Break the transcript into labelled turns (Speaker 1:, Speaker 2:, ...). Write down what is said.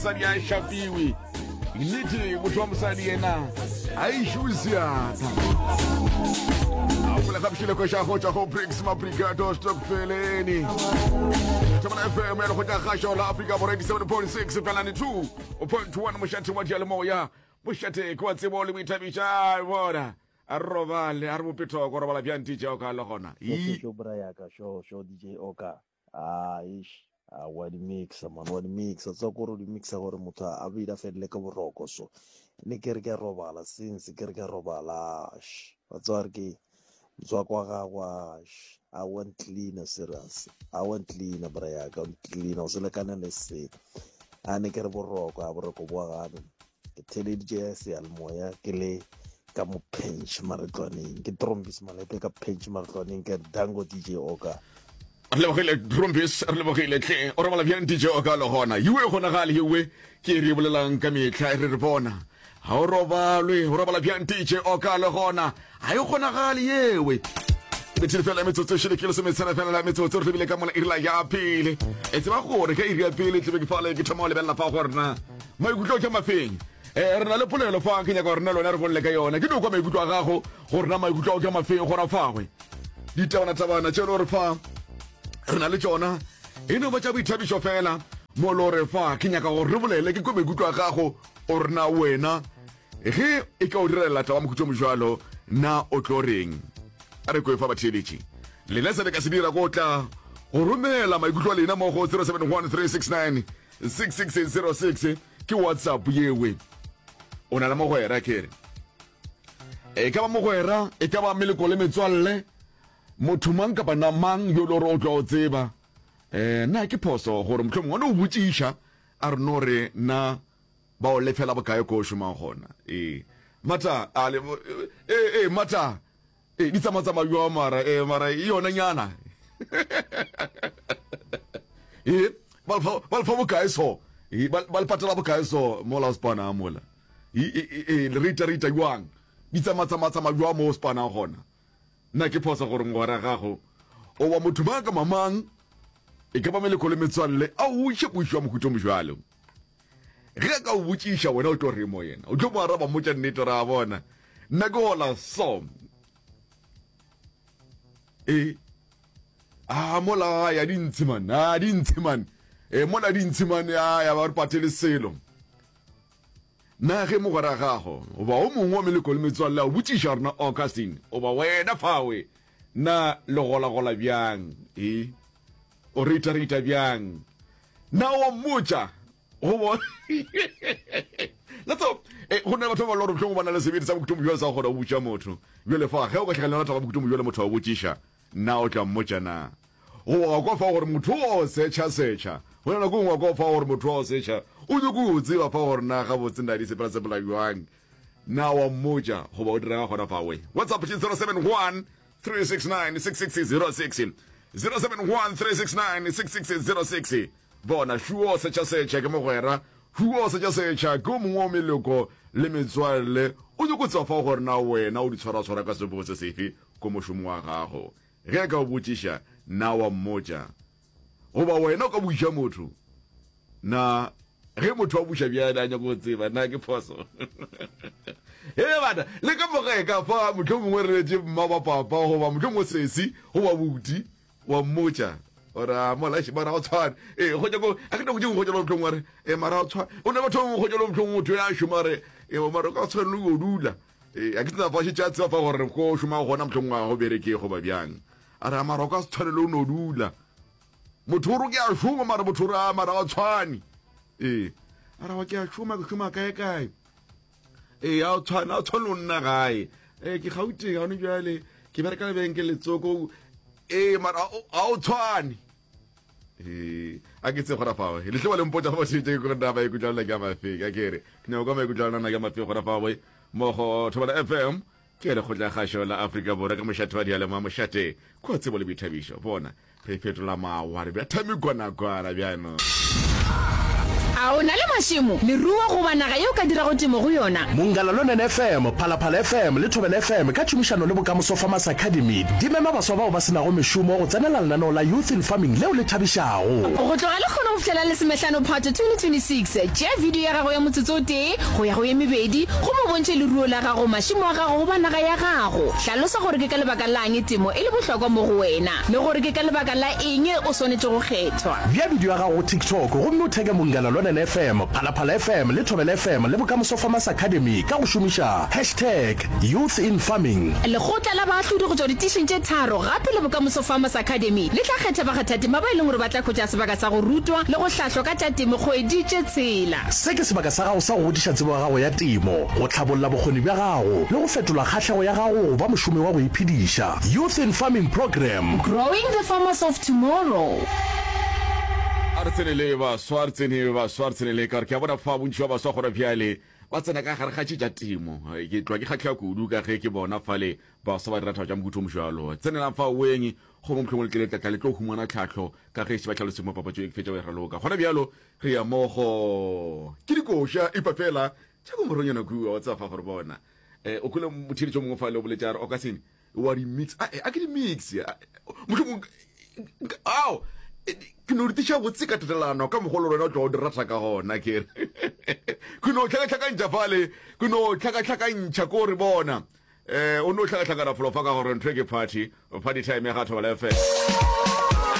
Speaker 1: Sadi ya shapiwi Niti kutuwa msadi yena Aishuzi hata Awula kapshile kwa shako chako Briggs maprigato Stok feleni Chamana FM Yalo kwa khasho la Afrika Boredi 7.6 Kalani 2.1 Mushati wadi alamoya Mushati kwa tiboli Witabisha Wada Arrovale Armupito Kwa robala pianti cha oka lokona
Speaker 2: Show Brayaka, show DJ Oka. Ish. What mix, man, what mix. So go to mix or muta. Avida fed like a roco. So, Nikerga robala, since Kerga robala. What's argy? Zwakwaga wash. I want cleaner, serious. I want cleaner, Brayaka, cleaner. So, like an say. And Nikerbo rock, I broke a wagon. The Telej Almoya, Kile. Kamu pinch marathoni, get drumbis man, pick a pinch marathoni, get dango DJ Oka.
Speaker 1: Arlebakile drumbis, arlebakile ke, ormala bien DJ Oka lohona. Yue hona gali yue, kiri bulang kami kairi ribona. Horoba lui, ormala bien DJ Oka lohona. Ayo hona gali yewe. Betilfela metoto shile kilo se mesana fela metoto ribile kamala irla ya pili. Etima khore ke irya pili tibe kifale kitamole bella pa khorna. Mai gutlo kama feng. Rena le polelo fa kenya ka rena lona re bonle ka yona ke do kwa maikutlo a gago go rena maikutlo a ma feng go ra fagwe ditwana tabana tshelo re fa rena le tsona eno ba tsa boithabiso fela mo lo re fa kenya ka go re bolele ke kwa maikutlo a gago o rena wena ge e ka o direla taba mokutlo mojalo na o tloreng a re go fa bathelechi le lesa le ka se dira go tla go romela maikutlo lena mo go 071369 6606 ke WhatsApp yewe ona la mogwera kere e ka ba mogwera e ka ba meleko le metswalle motho mang ka bana mang yo lo ro tlo tseba na ke phoso gore motho mongwe o butsisha a re no re na ba o lefela bokae go shuma gona mata ale mata di tsamatsa yo mara mara yona nyana bal fa bokae so bal patela bokae so mola spana mola rita yuang ditsa matsa majwa mo spana gona na ke phosa gore ngwara gago o wa motho ba ka mamang e ka ba mele kole metswalle a o shepuswa mokhuto mojalo ge ka o butsisha wena o tlo re mo yena o tlo mo araba mo tsa nnete ra bona nna go hola so mola ya dintsiman mola dintsiman ya ba re patele selo na ge mogwera gago o ba o mongwe wa meleko le metswalle o butsisha rena Augustine o ba wena fawe na logola bjang o rita bjang na o motsa o bo letso go ne batho ba lo re tlo bana le sebedi sa bokutumo jwa sa go o butsa motho jole fa ge o ka tlhagela taba bokutumo jwa le motho wa butsisha na o tla motsa na o go fa gore motho o secha go na go ngwa go fa gore motho o secha o go go tseba fa gore na ga botse nda di se pela yuang na wa moja go ba o dira gona fa we WhatsApp 071 369 6606 071 369 6606 bona shuo secha ke mogwera shuo secha go mo meloko le metswalle o go tswa fa gore na wena o di tshwara ka sebotse sefe ko moshomo wa gago ge ka o botsisha na wa moja go ba wena ka buja motho na ge motho wa busha bja danya go tseba na ke phoso bana le ka moga ka fa motho mongwe re je mma ba papa go ba motho mo sesi go ba buti wa moja ora mola shi bara o tshwana go ja go a ke go go ja lo mthongware mara o tshwana o ne batho go ja lo mthongwe ya shumare mara ka tshwana lo dula a ke tsa fa shi tsa fa gore go shuma gona mthongwa go bereke go ba byang ara mara ka tshwana lo no dula motho ro ke a shuma mara motho ra mara o tshwani ara wa ke a shuma ke shuma kae a tshwana lo nna gae ke gauti ga no jale ke bereka le benke le tsoko mara a o tshwani a ke tse gora fawe le tlo le mpotsa go se tse go nda ba go jala ga mafika kere ke no go me go jala na ga mafika gora fawe mo go Thola FM ke le go tla gasho la Africa Borwa ka moshate wa diale ma moshate go tsebo le bithabisho bona phephetula mawa re ba thami gona bjano
Speaker 3: a o na le mašimo leruo go banaga yo ka dira go temo go yona
Speaker 4: Mongalalona FM, Phalaphala FM le Thobela FM ka tšhomišano le Bokamoso Farmers Academy di mema baswa bao ba senago mešomo go tsenela lenaneo la Youth in Farming leo le thabišago.
Speaker 3: go tloga le kgona go fitlhela le semetlhano phato 2026 tšea video ya gago ya motsotso o tee go ya go ye mebedi go mo bontšhe leruo la gago mašimo a gago go banaga ya gago hlalosa gore ke ka lebaka lang temo e le bohlokwa mo go wena le gore ke ka lebaka la eng o swanetse go kgethwa
Speaker 4: Bia video ya gago go TikTok gomme o theke Mongalalona FM, Phalaphala FM le Thobela FM le Bokamoso Farmers Academy ka go šomiša #Youth in Farming.
Speaker 3: lekgotla la baahlodi go tswa ditišeng tše tharo gape le Bokamoso Farmers Academy le tla kgetha bakgathatema ba e leng gore ba tla khotša sebaka sa go rutwa le go hlahlwa ka tša temo kgwedi tše tshela
Speaker 4: Se ke sebaka sa gago sa go godiša tsebo ya gago ya temo go tlhabolola bokgoni bja gago le go fetola kgahlego ya gago go ba mošomi wa go iphediša. Youth in Farming Program.
Speaker 3: growing the farmers of tomorrow
Speaker 1: Artsenele ba swartsenele ka re ke a bona fa bontši wa baswa gore bjale ba tsena ka gare ga tše tša temo ke tlwa ke kgatlhwa kudu ka ge ke bona fale baswa ba di rata tša mokutu mošalo tsenelang fa oeng go mo mohlomong le tletla le tlo humana tlhatlho ka ge se ba tlhalose mo papatšo e ke fetša o e raloka gona bjalo re ya mogo ke dikoša ipapela tša ko moronyana kua wa tsafa gore bona o kole motheletšo mongwe fa le o boletša re o ka sene wa di-mix a ke di-mix mohlomong ao ke no ritiša botse ka tetelano ka mogolo rona o tlo o di rata ka gona kere ke no tlhakatlhakantšha fale ke no tlhakatlhakantšha ko re bona o ne o tlhakatlhakana folofa ka gore ntho e ke party time ya ga Thobela FM